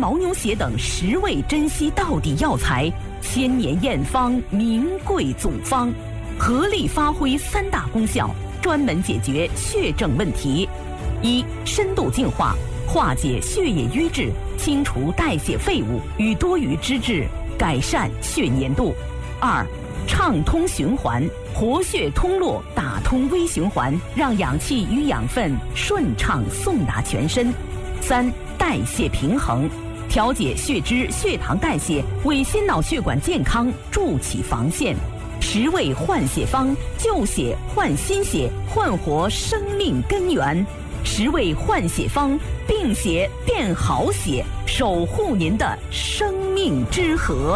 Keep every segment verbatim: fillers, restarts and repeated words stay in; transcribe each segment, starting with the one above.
牦牛血等十味珍稀道地药材，千年验方，名贵总方，合力发挥三大功效，专门解决血症问题：一、深度净化，化解血液瘀滞，清除代谢废物与多余脂质，改善血粘度；二、畅通循环，活血通络，打通微循环，让氧气与养分顺畅送达全身；三、代谢平衡，调节血脂、血糖代谢，为心脑血管健康筑起防线。十味换血方，旧血换新血，焕活生命根源。十味换血方，病血变好血，守护您的生命之河。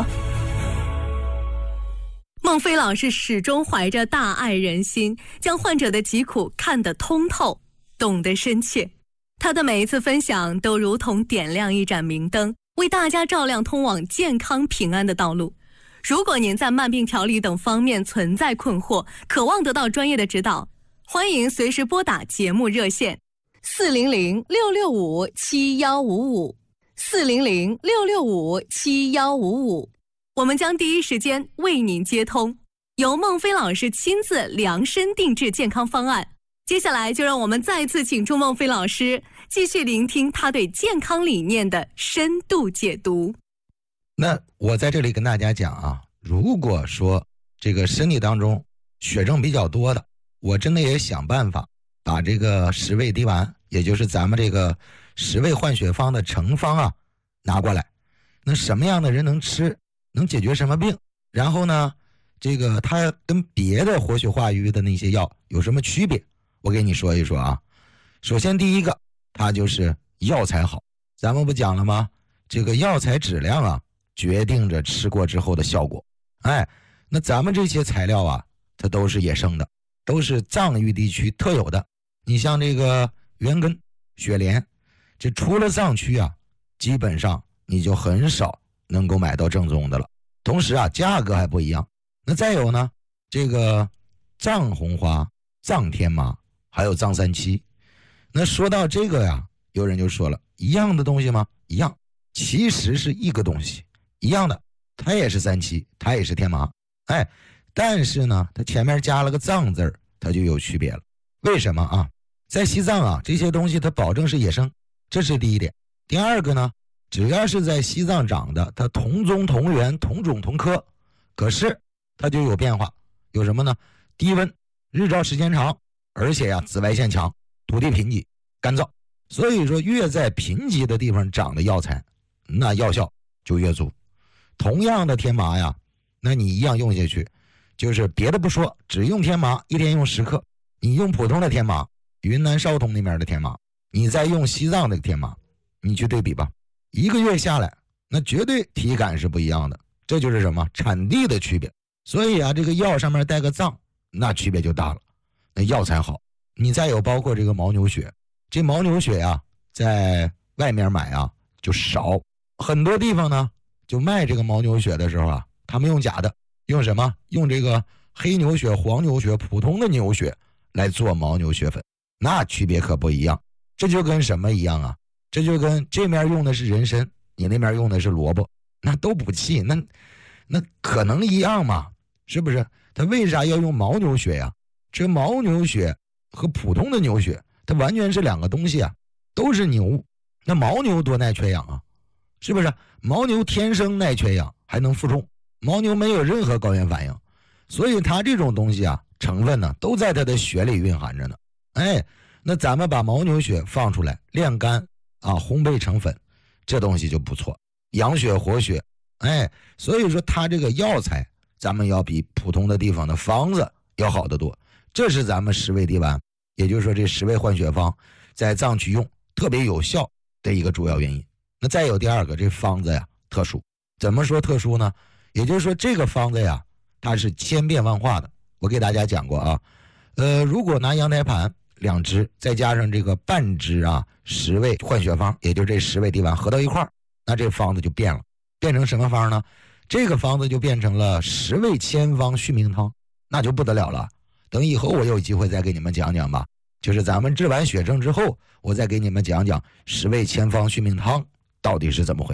孟非老师始终怀着大爱人心，将患者的疾苦看得通透，懂得深切。他的每一次分享都如同点亮一盏明灯，为大家照亮通往健康平安的道路。如果您在慢病调理等方面存在困惑，渴望得到专业的指导，欢迎随时拨打节目热线四零零六六五七幺五五四零零六六五七幺五五，我们将第一时间为您接通，由孟非老师亲自量身定制健康方案。接下来就让我们再次请出孟非老师，继续聆听他对健康理念的深度解读。 那我在这里跟大家讲啊，如果说这个身体当中血症比较多的，我真的也想办法把这个十味滴丸，也就是咱们这个十味换血方的成方啊拿过来。那什么样的人能吃，能解决什么病，然后呢这个它跟别的活血化瘀的那些药有什么区别，我给你说一说啊。首先第一个，它就是药材好，咱们不讲了吗？这个药材质量啊决定着吃过之后的效果。哎，那咱们这些材料啊它都是野生的，都是藏域地区特有的。你像这个圆根、雪莲，这除了藏区啊基本上你就很少能够买到正宗的了，同时啊价格还不一样。那再有呢，这个藏红花、藏天麻还有藏三七。那说到这个呀，有人就说了，一样的东西吗？一样，其实是一个东西，一样的，它也是三七，它也是天麻，哎，但是呢它前面加了个藏字儿，它就有区别了。为什么啊？在西藏啊这些东西它保证是野生，这是第一点。第二个呢，只要是在西藏长的，它同宗同源同种同科，可是它就有变化。有什么呢？低温，日照时间长，而且呀紫外线强，土地贫瘠干燥。所以说越在贫瘠的地方长的药材，那药效就越足。同样的天麻呀，那你一样用下去，就是别的不说，只用天麻一天用十克，你用普通的天麻，云南昭通那边的天麻，你再用西藏的天麻，你去对比吧，一个月下来那绝对体感是不一样的。这就是什么？产地的区别。所以啊这个药上面带个藏，那区别就大了，那药材好。你再有包括这个牦牛血，这牦牛血呀在外面买啊就少，很多地方呢就卖这个牦牛血的时候啊，他们用假的，用什么？用这个黑牛血、黄牛血、普通的牛血来做牦牛血粉，那区别可不一样。这就跟什么一样啊？这就跟这面用的是人参，你那边用的是萝卜，那都补气，那那可能一样吗？是不是？他为啥要用牦牛血呀？这牦牛血和普通的牛血它完全是两个东西啊，都是牛。那牦牛多耐缺氧啊，是不是？牦牛天生耐缺氧，还能负重，牦牛没有任何高原反应，所以它这种东西啊成分呢都在它的血里蕴含着呢。哎，那咱们把牦牛血放出来晾干啊，烘焙成粉，这东西就不错，养血活血。哎，所以说它这个药材咱们要比普通的地方的方子要好得多。这是咱们十味滴丸，也就是说这十味换血方在藏区用特别有效的一个主要原因。那再有第二个，这方子呀特殊。怎么说特殊呢？也就是说这个方子呀它是千变万化的。我给大家讲过啊，呃，如果拿羊胎盘两支，再加上这个半支啊十味换血方，也就是这十味滴丸合到一块儿，那这方子就变了，变成什么方呢？这个方子就变成了十味千方续命汤，那就不得了了。等以后我有机会再给你们讲讲吧，就是咱们治完血症之后，我再给你们讲讲十味千方续命汤到底是怎么回事。